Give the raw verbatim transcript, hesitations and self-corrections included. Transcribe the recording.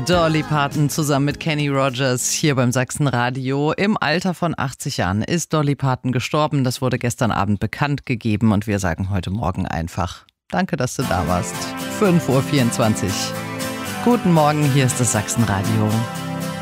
Dolly Parton zusammen mit Kenny Rogers hier beim Sachsenradio. Im Alter von achtzig Jahren ist Dolly Parton gestorben. Das wurde gestern Abend bekannt gegeben und wir sagen heute Morgen einfach danke, dass du da warst. fünf Uhr vierundzwanzig. Guten Morgen, hier ist das Sachsenradio.